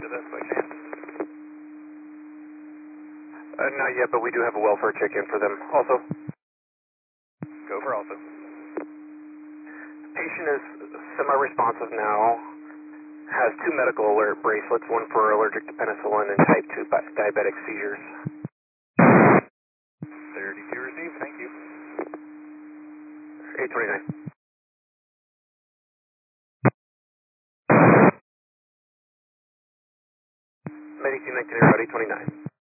into this by chance? Not yet, but we do have a welfare check-in for them. Also, Go for also. patient is semi-responsive now. Has 2 medical alert bracelets, one for allergic to penicillin and type 2 diabetic seizures. 32 received, thank you. 829. Medic 219 about 829.